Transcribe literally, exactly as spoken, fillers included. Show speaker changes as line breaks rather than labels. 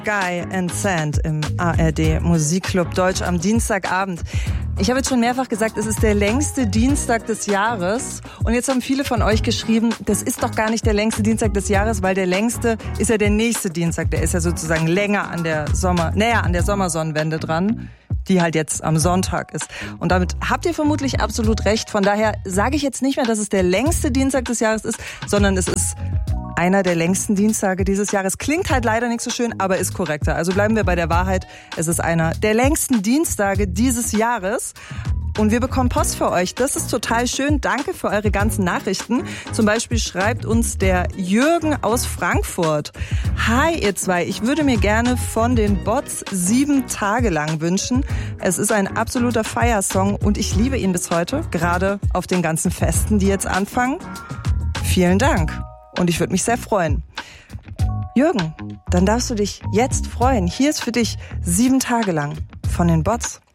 Sky and Sand im A R D Musikclub Deutsch am Dienstagabend. Ich habe jetzt schon mehrfach gesagt, es ist der längste Dienstag des Jahres. Und jetzt haben viele von euch geschrieben, das ist doch gar nicht der längste Dienstag des Jahres, weil der längste ist ja der nächste Dienstag. Der ist ja sozusagen länger an der Sommer, näher an der Sommersonnenwende dran, die halt jetzt am Sonntag ist. Und damit habt ihr vermutlich absolut recht. Von daher sage ich jetzt nicht mehr, dass es der längste Dienstag des Jahres ist, sondern es ist einer der längsten Dienstage dieses Jahres. Klingt halt leider nicht so schön, aber ist korrekter. Also bleiben wir bei der Wahrheit. Es ist einer der längsten Dienstage dieses Jahres. Und wir bekommen Post für euch. Das ist total schön. Danke für eure ganzen Nachrichten. Zum Beispiel schreibt uns der Jürgen aus Frankfurt. Hi ihr zwei, ich würde mir gerne von den Bots sieben Tage lang wünschen. Es ist ein absoluter Feiersong und ich liebe ihn bis heute, gerade auf den ganzen Festen, die jetzt anfangen. Vielen Dank. Und ich würde mich sehr freuen. Jürgen, dann darfst du dich jetzt freuen. Hier ist für dich sieben Tage lang von den Bots.